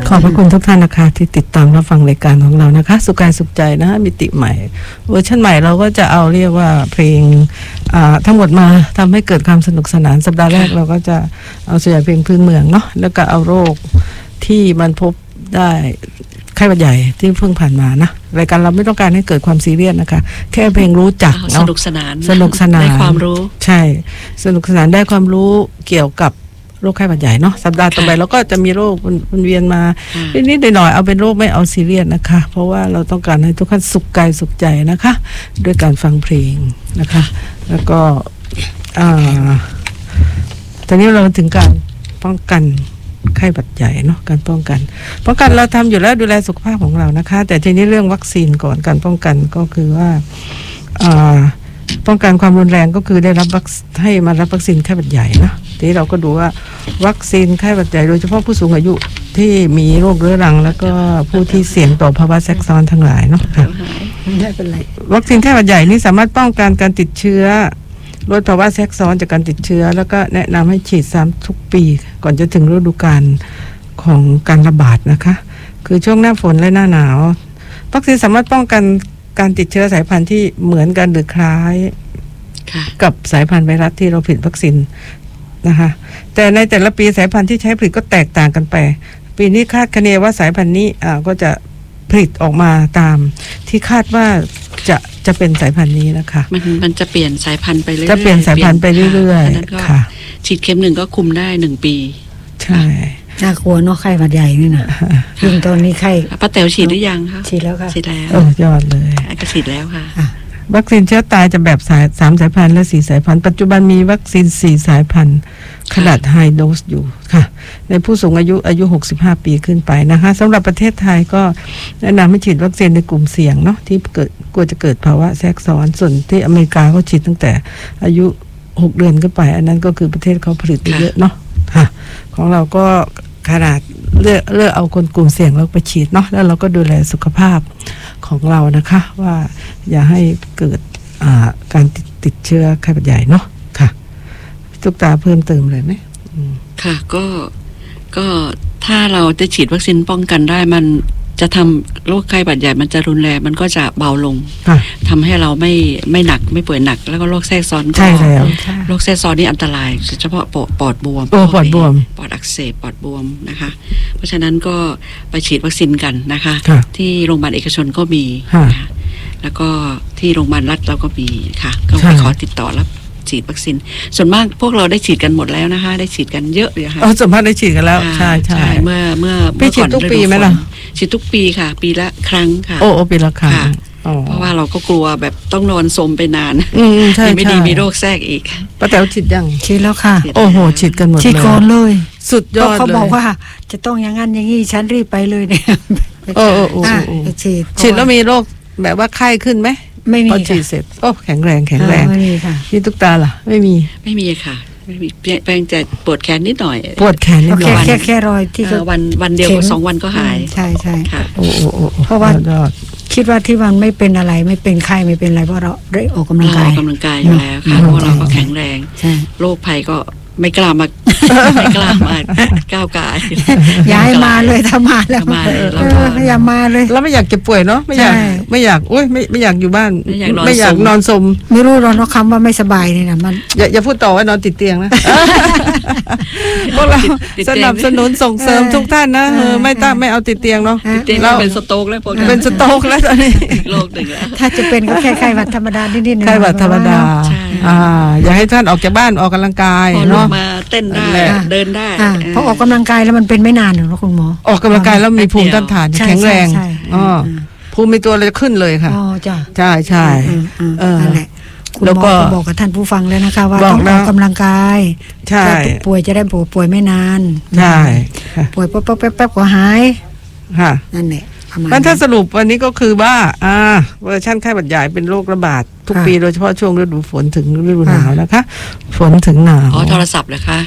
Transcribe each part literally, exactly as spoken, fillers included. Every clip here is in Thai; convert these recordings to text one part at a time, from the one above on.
ขอบพระคุณทุกท่านนะคะที่ติดตามรับฟังรายการของเรานะคะสุขกายสุขใจนะมิติใหม่เวอร์ชันใหม่เราก็จะเอาเรียกว่าเพลงทั้งหมดมาทำให้เกิดความสนุกสนานสัปดาห์แรกเราก็จะเอาส่วนใหญ่เพลงพื้นเมืองเนาะแล้วก็เอาโรคที่มันพบได้ไข้หวัดใหญ่ที่เพิ่งผ่านมานะรายการเราไม่ต้องการให้เกิดความซีเรียสนะคะแค่เพลงรู้จักเนาะสนุกสนานสนุกสนานได้ความรู้ใช่สนุกสนานได้ความรู้เกี่ยวกับโรคไข้หวัดใหญ่เนาะสัปดาห์ต่อไปเราก็จะมีโรควนเวียนมานิดๆหน่อยๆเอาเป็นโรคไม่เอาซีเรียสนะคะเพราะว่าเราต้องการให้ทุกท่านสุขกายสุขใจนะคะด้วยการฟังเพลงนะคะแล้วก็อ่าตอนนี้เราถึงการป้องกันไข้หวัดใหญ่เนาะการป้องกันป้องกันเราทำอยู่แล้วดูแลสุขภาพของเรานะคะแต่ทีนี้เรื่องวัคซีนก่อนการป้องกันก็คือว่าอ่าป้องกันความรุนแรงก็คือได้รับวัคให้มารับวัคซีนไข้หวัดใหญ่นะทีนี้เราก็ดูว่าวัคซีนไข้หวัดใหญ่โดยเฉพาะผู้สูงอายุที่มีโรคเรื้อรังแล้วก็ผู้ที่เสี่ยงต่อภาวะแทรกซ้อนทั้งหลายเนาะค่ะไม่เป็นไรวัคซีนไข้หวัดใหญ่นี่สามารถป้องกันการติดเชื้อลดภาวะแทรกซ้อนจากการติดเชื้อแล้วก็แนะนำให้ฉีดซ้ำทุกปีก่อนจะถึงฤดูกาลของการระบาดนะคะคือช่วงหน้าฝนและหน้าหนาววัคซีนสามารถป้องกันการติดเชื้อสายพันธุ์ที่เหมือนกันหรือคล้ายกับสายพันธุ์ไวรัสที่เราผลิตวัคซีนนะคะแต่ในแต่ละปีสายพันธุ์ที่ใช้ผลิตก็แตกต่างกันไปปีนี้คาดคะเนว่าสายพันธุ์นี้อ่าก็จะผลิตออกมาตามที่คาดว่าจะจะเป็นสายพันธุ์นี้นะคะมันมันจะเปลี่ยนสายพันธุ์ไปเรื่อยๆจะเปลี่ยนสายพันธุ์ไปเรื่อยๆค่ะฉีดเข็มหนึ่งก็คุมได้หนึ่งปีใช่น่ากลัวเนาะไข้หวัดใหญ่นี่นะยิ่งตอนนี้ไข้ป้าแต๋วฉีดหรือยังคะฉีดแล้วค่ะฉีดแล้วโอ้ยอดเลยก็ฉีดแล้วค่ะวัคซีนเชื้อตายจะแบบสายสามสายพันธุ์และสี่สายพันธุ์ปัจจุบันมีวัคซีนสี่สายพันธุ์ขนาดไฮโดสอยู่ค่ะในผู้สูงอายุอายุหกสิบห้าปีขึ้นไปนะคะสำหรับประเทศไทยก็แนะนำให้ฉีดวัคซีนในกลุ่มเสี่ยงเนาะที่เกิดกลัวจะเกิดภาวะแทรกซ้อนส่วนที่อเมริกาเขาฉีดตั้งแต่อายุหกเดือนขึ้นไปอันนั้นก็คือประเทศเขาผลิตเยอะเนาะค่ะของเราก็ขนาดเลือกเลือกเอาคนกลุ่มเสี่ยงแล้วไปฉีดเนาะแล้วเราก็ดูแลสุขภาพของเรานะคะว่าอย่าให้เกิดการติดติดเชื้อไข้หวัดใหญ่เนาะค่ะทุกตาเพิ่มเติมเลยไหมค่ะก็ก็ถ้าเราจะฉีดวัคซีนป้องกันได้มันจะทำโรคไข้หวัดใหญ่มันจะรุนแรงมันก็จะเบาลงทำให้เราไม่ไม่หนักไม่ป่วยหนักแล้วก็โรคแทรกซ้อนก็โรคแทรกซ้อนนี่อันตรายเฉพาะปอดปอดบวมปอดบวมปอดอักเสบปอดบวมนะคะเพราะฉะนั้นก็ไปฉีดวัคซีนกันนะคะที่โรงพยาบาลเอกชนก็มีนะคะแล้วก็ที่โรงพยาบาลรัฐเราก็มีค่ะก็ไปขอติดต่อรับฉีดวัคซีนส่วนมากพวกเราได้ฉีดกันหมดแล้วนะคะได้ฉีดกันเยอะเลยค่ะอ๋อส่วนมากได้ฉีดกันแล้วใช่ใช่เมื่อเมื่อไปฉีดทุกปีไหมล่ะฉีดทุกปีค่ะปีละครั้งค่ะโอ้โอ้ปีละครั้งเพราะว่าเราก็กลัวแบบต้องนอนสมไปนานไม่ดีมีโรคแทรกอีกป้าแต๋วฉีดยังฉีดแล้วค่ะโอ้โหฉีดกันหมดเลยฉีดก่อนเลยสุดยอดเลยเขาบอกว่าจะต้องอย่างนั้นอย่างนี้ฉันรีบไปเลยเนี่ยโอ้โอ้โอ้ฉีดฉีดแล้วมีโรคแบบว่าไข้ขึ้นไหมไม่มีพอฉีดเสร็จโอ้แข็งแรงแข็งแรงไม่มีค่ะนี่ตุ๊กตาล่ะไม่มีไม่มีค่ะไม่มีแปลงแต่ปวดแขนนิดหน่อยปวดแขนนิดหน่อยแค่แค่รอยที่วันวันเดียวสองวันก็หายใช่ใช่ค่ะโอ้โอ้โอ้เพราะว่าคิดว่าที่มันไม่เป็นอะไรไม่เป็นไข้ไม่เป็นอะไรเพราะเราได้ออกกำลังกายออกกำลังกายอยู่แล้วค่ะเพราะเราก็แข็งแรงโรคภัยก็ไม่กล้ามาไม่กล้ามาก้าวกายย้ายมาเลยถ้ามาแล้วอย่ามาเลยแล้วไม่อยากเจ็บป่วยเนาะไม่อยากไม่อยากโอ๊ยไม่ไม่อยากอยู่บ้านไม่อยากนอนสมไม่รู้เราคำว่าไม่สบายนี่นะมันอย่าอย่าพูดต่อว่านอนติดเตียงนะพวกเราสนับสนุนส่งเสริมทุกท่านนะไม่ตั้งไม่เอาติดเตียงเนาะเราเป็นสโตรกแล้วพวกเป็นสโตรกแล้วตอนนี้โรคหนึ่งแล้วถ้าจะเป็นก็แค่ไข้หวัดธรรมดานิดๆไข้หวัดธรรมดาอ่าอย่าให้ท่านออกจากบ้านออกกำลังกายเนาะมาเต้นได้เดินได้เพราะออกกำลังกายแล้วมันเป็นไม่นานหรอกคุณหมอออกกำลังกายแล้วมีภูมิต้านทานแข็งแรงอ๋อภูมิมีตัวเลยขึ้นเลยค่ะอ๋อจ้ะใช่ใช่เออนั่นแหละคุณหมอบอกกับท่านผู้ฟังแล้วนะคะว่าต้องออกกำลังกายใช่ป่วยจะได้ป่วยไม่นานใช่ป่วยแป๊บแป๊บแป๊บก็หายค่ะนั่นแหละมันถ้าสรุปวันนี้ก็คือว่าอ่าเวอร์ชันไข้หวัดใหญ่เป็นโรคระบาดทุกปีโดยเฉพาะช่วงฤดูฝนถึงฤดูหนาวนะคะฝนถึงหนาวอ๋อโทรศัพท์เลยค่ะ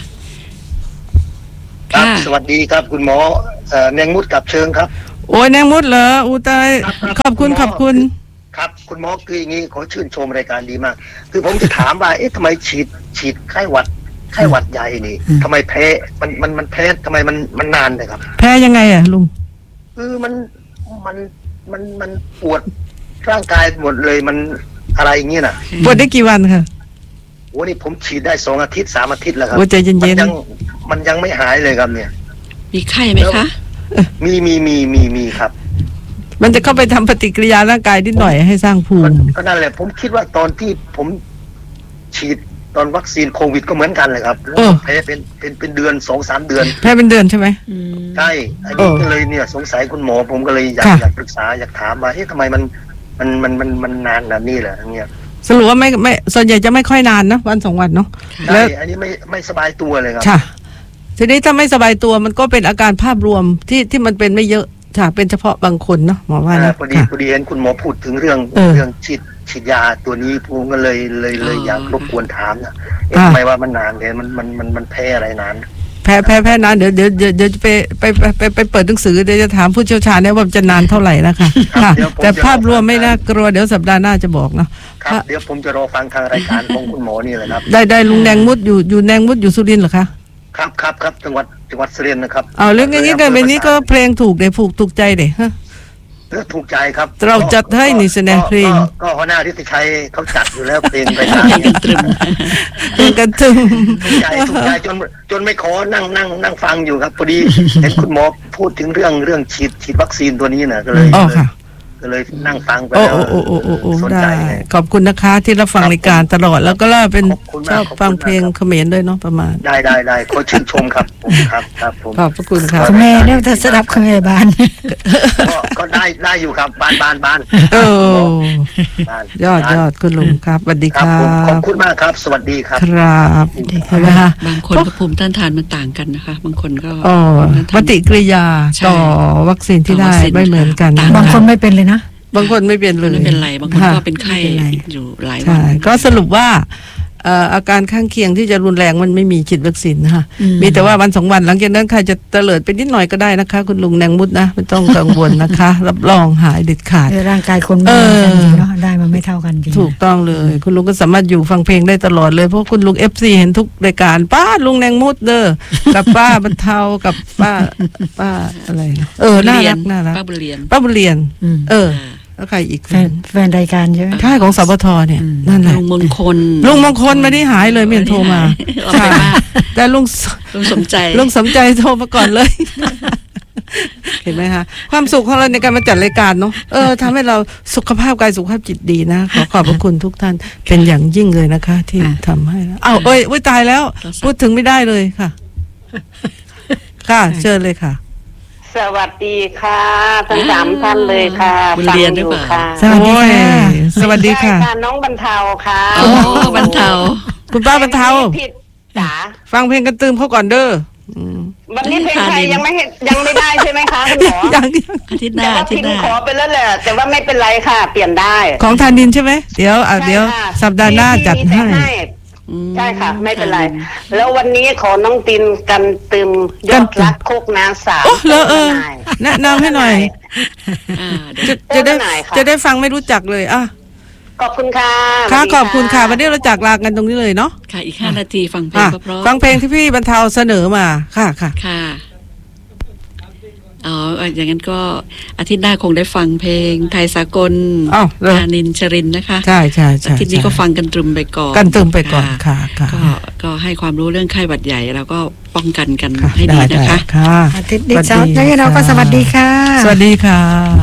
ครับสวัสดีครับคุณหมอแนงมุดกับเชิงครับโอ้ยแนงมุดเหรออูตายขอบคุณขอบคุณครับคุณหมอคืออย่างนี้ขอชื่นชมรายการดีมากคือผมจะถามว่าเอ๊ะทำไมฉีดฉีดไข้หวัดไข้หวัดใหญ่นี่ทำไมแพ้มันมันมันแพ้ทำไมมันมันนานเลยครับแพ้ยังไงอ่ะลุงคือมันมันมันมันปวดร่างกายหมดเลยมันอะไรอย่างเงี้ยน่ะปวดได้กี่วันค่ะโอ้นี่ผมฉีดได้สองอาทิตย์สามอาทิตย์แล้วครับโอ้ใจเย็นๆมันยังมันยังไม่หายเลยครับเนี่ยมีไข้ไหมคะมีมีมีมีมีครับมันจะเข้าไปทำปฏิกิริยาร่างกายนิดหน่อยให้สร้างภูมิก็นั่นแหละผมคิดว่าตอนที่ผมฉีดตอนวัคซีนโควิดก็เหมือนกันเลยครับแพ้เป็นเป็นเป็นเดือนสองสามเดือนแพ้เป็นเดือนใช่ไหมใช่อันนี้ก็เลยเนี่ยสงสัยคุณหมอผมก็เลยอยากอยากปรึกษาอยากถามว่าเฮ้ยทำไมมันมันมันมันมันนานแบบนี้แหละเนี่ยสรุปว่าไม่ไม่ส่วนใหญ่จะไม่ค่อยนานนะวันสองวันเนาะแล้วอันนี้ไม่ไม่สบายตัวเลยครับค่ะทีนี้ถ้าไม่สบายตัวมันก็เป็นอาการภาพรวมที่ที่มันเป็นไม่เยอะค่ะเป็นเฉพาะบางคนเนาะหมอว่านะพอดีพอดีเห็นคุณหมอพูดถึงเรื่องเรื่องฉีดฉีดยาตัวนี้ผมก็เลยเลยเลยอยากรบกวนถามนะทำไมว่ามันนานเลยมันมันมันมันแพ้อะไรนานแพ้แพ้แพ้นานเดี๋ยวเดี๋ยวเดี๋ยวจะไปไปไปไปเปิดหนังสือเดี๋ยวจะถามผู้เชี่ยวชาญเนี่ยว่าจะนานเท่าไหร่นะคะค่ะแต่ภาพรวมไม่น่ากลัวเดี๋ยวสัปดาห์หน้าจะบอกเนาะครับเดี๋ยวผมจะรอฟังทางรายการของคุณหมอนี่แหละครับได้ได้ลุงแดงมุดอยู่อยู่แดงมุดอยู่สุรินทร์เหรอคะครับครับครับจังหวัดจังหวัดสุรินทร์นะครับเอาเรื่องอย่างนี้กันแบบนี้ก็เพลงถูกเดี๋ยวผูกถูกใจเดี๋ยวฮะถูกใจครับเราจัดให้นี่แสดงเพลงก็หัวหน้าที่ชัยเขาจัดอยู่แล้วเพลงไปทางกันตรึมเพลงกันตรึมถูกใจถูกใจจนจนไม่ขอนั่งนั่งนั่งฟังอยู่ครับพอดีเห็นคุณหมอพูดถึงเรื่องเรื่องฉีดฉีดวัคซีนตัวนี้น่ะก็เลยก็เลยนั่งฟังไปแล้วสนใจขอบคุณนะคะที่รับฟังรายการตลอดแล้วก็ล่าเป็นชอบฟังเพลงเขมรด้วยเนาะประมาณได้ได้ได้ขอชื่นชมครับผมครับครับผมขอบพระคุณครับแม่เนี่ยจะสดับเขมรบ้านก็ได้ได้อยู่ครับบ้านบ้านบ้านโอ้ยอดยอดคุณลุงครับสวัสดีครับขอบคุณมากครับสวัสดีครับครับใช่ไหมคะบางคนภูมิต้านทานมันต่างกันนะคะบางคนก็อ๋อปฏิกิริยาต่อวัคซีนที่ได้ไม่เหมือนกันบางคนไม่เป็นเลยนะบางคนไม่เป็นเลยไม่เป็นไรบางคนก็เป็นไข้อยู่หลายวันก็สรุปว่าอาการข้างเคียงที่จะรุนแรงมันไม่มีฉีดวัคซีนนะคะมีแต่ว่าวันสองวันหลังจากนั้นใครจะเตลิดไปนิดหน่อยก็ได้นะคะคุณลุงแดงมุดนะไม่ต้องกังวลนะคะรับรองหายเด็ดขาดร่างกายคนไม่เหมือนกันจริงเนาะได้มันไม่เท่ากันจริงถูกต้องเลยคุณลุงก็สามารถอยู่ฟังเพลงได้ตลอดเลยเพราะคุณลุง เอฟ ซี เห็นทุกรายการป้าลุงแดงมุดเด้อกับป้าบรรเทากับป้าป้าอะไรเออน่ารักน่ารักป้าบุญเรียนป้าบุญเรียนเออแล้วใครอีกแฟนแฟนรายการใช่ไหมค่ายของสปทเนี่ยนั่นแหละลุงมงคลลุงมงคลไม่ได้หายเลยไม่เห็นโทรมาใช่แต่ลุงลุงสมใจลุงสมใจโทรมาก่อนเลยเห็นไหมคะความสุขของเราในการมาจัดรายการเนาะเออทำให้เราสุขภาพกายสุขภาพจิตดีนะขอขอบพระคุณทุกท่านเป็นอย่างยิ่งเลยนะคะที่ทำให้อ้าวเอ้ยอุ้ยตายแล้วพูดถึงไม่ได้เลยค่ะค่ะเชิญเลยค่ะสวัสดีค่ะทั้งสามท่านเลยค่ะฟังอยู่ค่ะสวัสดีค่ะสวัสดีค่ะน้องบรรเทาค่ะโอ้บรรเทาคุณป้าบรรเทาผิดจ๋าฟังเพลงกันตืมเขาก่อนเด้อวันนี้เพลงไทยยังไม่ยังไม่ได้ใช่ไหมคะคุณหมอยังอาทิตย์หน้าอาทิตย์หน้าขอไปแล้วแหละแต่ว่าไม่เป็นไรค่ะเปลี่ยนได้ของธานินใช่ไหมเดี๋ยวอ่ะเดี๋ยวสัปดาห์หน้าจัดให้ใช่ค่ะไม่เป็นไรแล้ววันนี้ขอน้องตินกันตึมยอดรักโคกนาสาวแล้วเออแนะนำให้หน่อยจะจะได้จะได้ฟังไม่รู้จักเลยอ่ะขอบคุณค่ะค่ะขอบคุณค่ะวันนี้เราจากลากันตรงนี้เลยเนาะค่ะอีกห้านาทีฟังเพลงเพราะฟังเพลงที่พี่บรรเทาเสนอมาค่ะค่ะค่ะอ๋ออย่างนั้นก็อาทิตย์หน้าคงได้ฟังเพลงไทยสากลธานินชรินนะคะใช่ใช่ใช่อาทิตย์นี้ก็ฟังกันตรึมไปก่อนกันตรึมไปก่อนค่ะค่ะก็ก็ให้ความรู้เรื่องไข้หวัดใหญ่แล้วก็ป้องกันกันให้ดีนะคะค่ะอาทิตย์นี้เช้าแล้วเราก็สวัสดีค่ะสวัสดีค่ะ